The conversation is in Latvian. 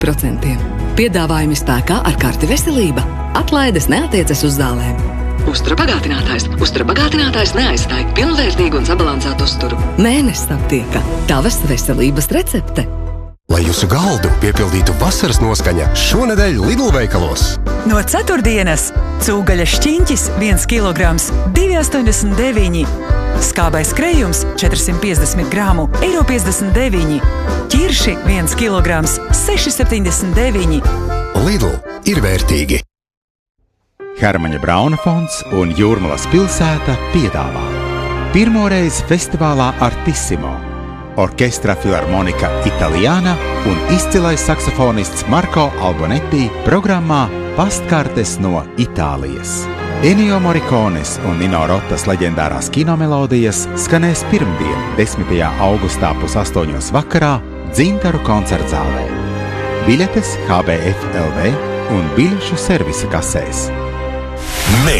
Piedāvājumi spēkā ar karti veselība. Atlaides neatiecas uz zālēm. Uzturabagātinātājs neaizstāj pilnvērtīgu un sabalansētu uzturu. Mēnesis aptieka. Tavas veselības recepte. Lai jūsu galdu piepildītu vasaras noskaņa, šonedēļ Lidl veikalos. No ceturtdienas cūgaļa šķiņķis 1 kilograms 2,89. Skābais krējums 450 gramu €59. Ķirši 1 kilograms 6,79. Lidl ir vērtīgi. Hermaņa Brauna fonds un Jūrmalas pilsēta piedāvā pirmoreiz festivālā Artissimo Orkestra Filharmonika Italiana un izcilais saksofonists Marko Albonetti programmā Pastkartes no Itālijas. Ennio Morricones un Nino Rotas leģendārās kinomelodijas skanēs pirmdien, 10. augustā 8:30 vakarā Dzintaru koncertzālē. Biļetes HBF LV un biļešu servisa kasēs. Mēs